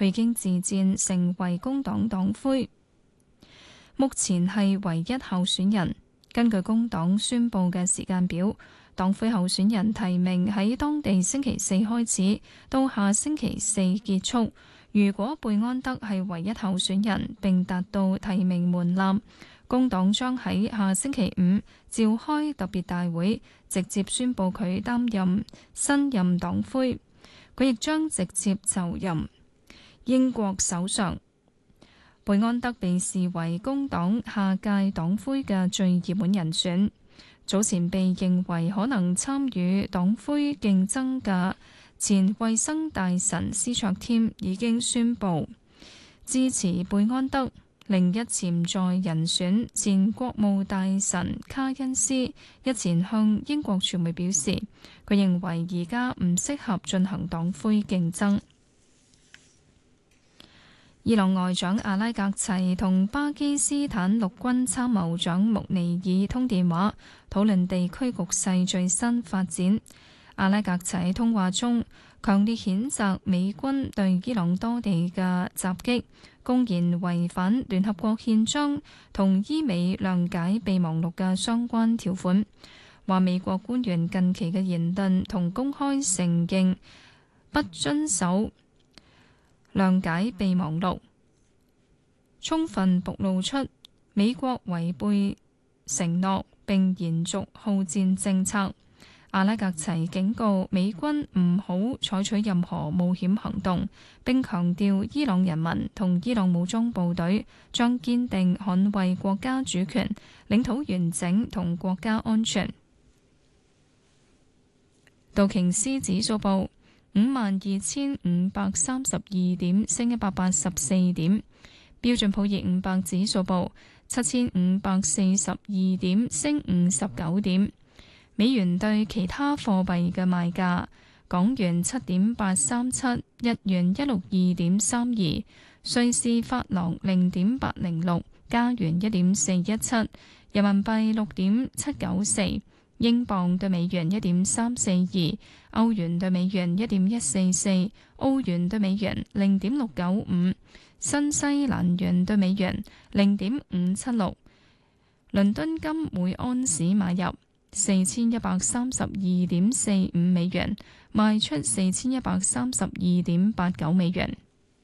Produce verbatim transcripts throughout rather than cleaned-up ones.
佢已經自薦成為工黨黨魁，目前係唯一候選人。根據工黨宣布嘅時間表，黨魁候選人提名喺當地星期四開始，到下星期四結束。如果貝安德係唯一候選人並達到提名門檻，工黨將喺下星期五召開特別大會，直接宣布佢擔任新任黨魁。佢亦將直接就任英國首相。貝安德被視為工黨下屆黨魁嘅最熱門人選。早前被認為可能參與黨魁競爭嘅前衛生大臣斯卓添已經宣布支持貝安德。另一潛在人選前國務大臣卡恩斯日前向英國傳媒表示，佢認為而家唔適合進行黨魁競爭。伊朗外長阿拉格齊同巴基斯坦陸軍參謀長穆尼爾通電話，討論地區局勢最新發展。阿拉格齊喺通話中強烈譴責美軍對伊朗多地嘅襲擊，公然違反聯合國憲章同伊美諒解備忘錄嘅相關條款，話美國官員近期嘅言論同公開承認不遵守諒解備忘錄，充分暴露出美國違背承諾並延續好戰政策。阿拉格齊警告美軍唔好採取任何冒險行動，並強調伊朗人民同伊朗武裝部隊將堅定捍衛國家主權、領土完整同國家安全。道瓊斯指數報五萬二千五百三十二點，升一百八十四點。標準普爾五百指數報七千五百四十二點，升五十九點。美元對其他貨幣嘅賣價：港元七點八三七，日元一六二點三二，瑞士法郎零點八零六，加元一點四一七，人民幣六點七九四。英鎊對美元一點三四二，歐元對美元一點一四四，澳元對美元零點六九五，新西蘭元對美元零點五七六。倫敦金每安士買入四千一百三十二點四五美元，賣出四千一百三十二點八九美元。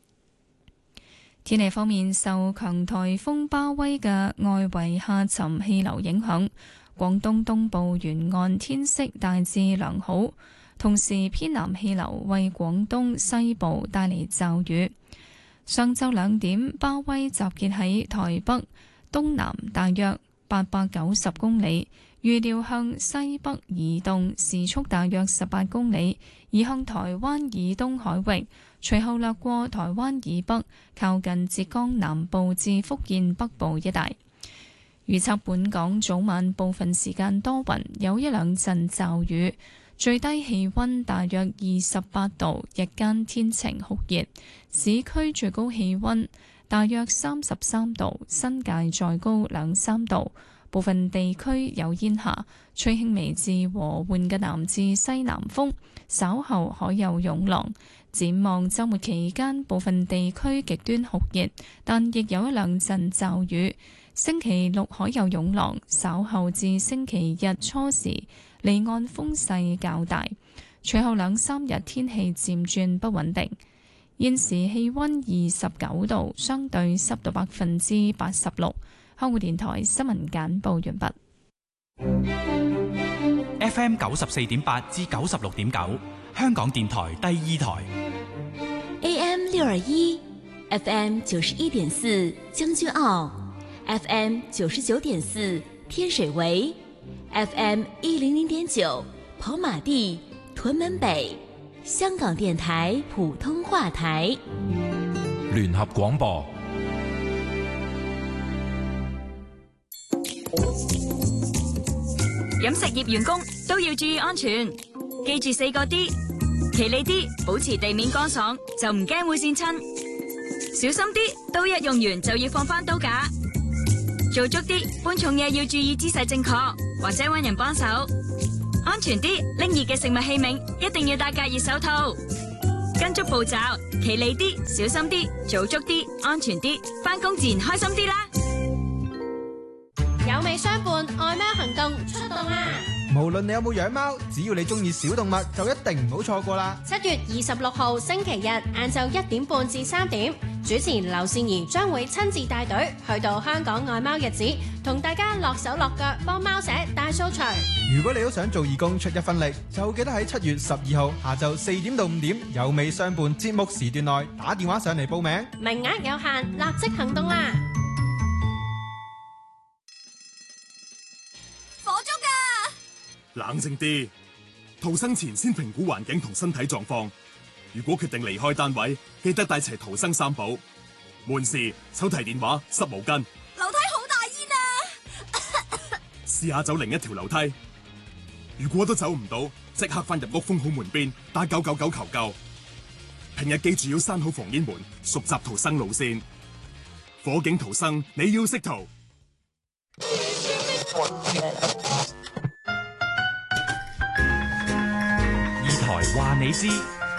天氣方面，受強颱風巴威嘅外圍下沉氣流影響，廣東東部沿岸天色大致良好，同時偏南氣流為廣東西部帶嚟驟雨。上晝兩點，巴威集結喺台北東南大約八百九十公里，預料向西北移動，時速大約十八公里，移向台灣以東海域，隨後掠過台灣以北，靠近浙江南部至福建北部一帶。預測本港早晚部分時間多雲，有一兩陣驟雨，最低氣溫大約二十八度，日間天晴酷熱，市區最高氣溫大約三十三度，新界再高兩三度，部分地區有煙霞，吹輕微至和緩嘅南至西南風，稍後可有湧浪。展望週末期間，部分地區極端酷熱，但亦有一兩陣驟雨。星期六可有湧浪，稍後至星期日初時離岸風勢較大，隨後兩三日天氣漸轉不穩定。現時氣溫二十九度，相對濕度百分之八十六。香港電台新聞簡報完畢。 F M 九十四點八至九十六點九，香港電台第二台。 A M 六二一 ，F M 九十一點四，將軍澳 ，F M 九十九點四，天水圍 ，F M 一零零點九，跑馬地、屯門北。香港電台普通話台。 聯合廣播。 飲食業員工都要注意安全，記住四個 D， 企理啲，保持地面乾爽，就唔驚會跣親；小心啲，刀一用完就要放返刀架；做足啲，搬重嘢要注意姿勢正確，或者搵人幫手；安全啲，拎熱嘅食物器皿一定要戴隔熱手套。 跟足步驟，企理啲，小心啲，做足啲，安全啲，返工自然開心啲啦。 有味相伴，愛貓行動出動啦！ 無論你有冇養貓，只要你中意小動物，就一定唔好錯過啦！ 七月二十六號星期日晏晝一點半至三點，主持劉善儀將會親自帶隊去到香港愛貓日子，同大家落手落腳幫貓寫大掃除。 如果你都想做義工出一分力，就記得喺七月十二號下晝四點到五點，有味相伴節目時段內打電話上嚟報名， 名額有限，立即行動啦！ 冷靜啲，逃生前先評估環境同身體狀況。如果決定離開單位，記得帶齊逃生三寶：門匙、手提電話、濕毛巾。 樓梯好大煙啊！ 試下走另一條樓梯。如果都走唔到，即刻翻入屋封好門邊，打九九九求救。平日記住要閂好防煙門，熟習逃生路線。火警逃生，你要識逃。 台話你知，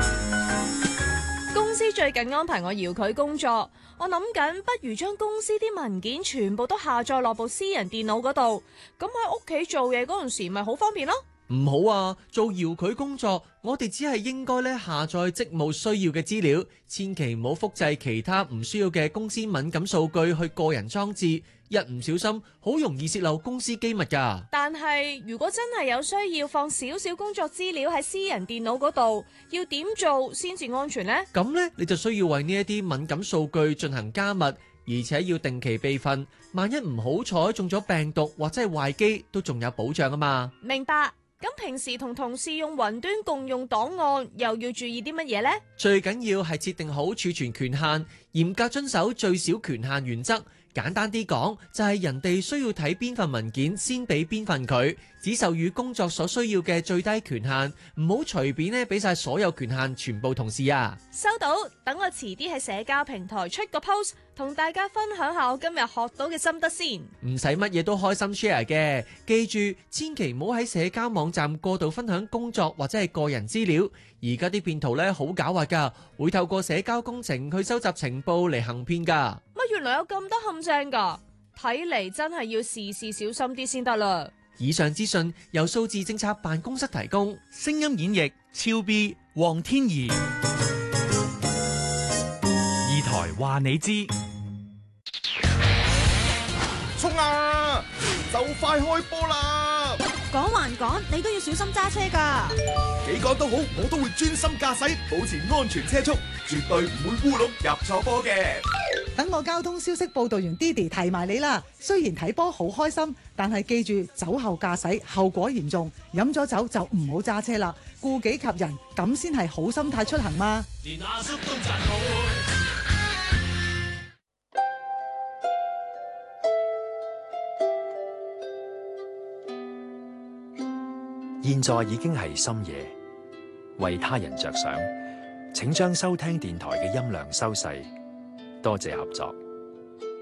公司最近安排我遙距工作，我諗緊不如將公司啲文件全部都下載落部私人電腦嗰度，咁喺屋企做嘢嗰陣時咪好方便咯。 唔好啊，做遙距工作，我哋只係應該咧下載職務需要嘅資料，千祈唔好複製其他唔需要嘅公司敏感數據去個人裝置。一唔小心，好容易洩漏公司機密㗎。但係如果真係有需要放少少工作資料喺私人電腦嗰度，要點做先至安全呢？咁呢，你就需要為呢一啲敏感數據進行加密，而且要定期備份。萬一唔好彩中咗病毒或者係壞機，都仲有保障啊嘛。明白。咁平時同同事用雲端共用檔案，又要注意啲乜嘢呢？最緊要係設定好儲存權限，嚴格遵守最小權限原則。簡單啲講，就係人哋需要睇邊份文件，先俾邊份佢，只授予工作所需要嘅最低權限，唔好隨便咧俾晒所有權限全部同事啊！收到，等我遲啲喺社交平台出個 post，同大家分享下我今日學到嘅心得先。唔使乜嘢都開心 share 嘅，記住千祈唔好喺社交網站過度分享工作或者係個人資料。而家啲騙徒咧好狡猾噶，會透過社交工程去收集情報嚟行騙噶。乜原來有咁多陷阱噶？睇嚟真係要事事小心啲先得啦。以上資訊由數字政策辦公室提供， 聲音演繹超 B 黃天怡。二台話你知， 衝啊！就快開波啦！ 講還講，你都要小心揸車㗎。 幾趕都好，我都會專心駕駛，保持安全車速，絕對唔會烏龍入錯波嘅。 等我交通消息報導員 Didi 提埋你啦。雖然睇波好開心，但係記住酒後駕駛後果嚴重，飲咗酒就唔好揸車啦，顧己及人，咁先係好心態出行嘛。連阿叔都讚好。 現在已經係深夜，為他人着想，請將收聽電台嘅音量收細，多謝合作。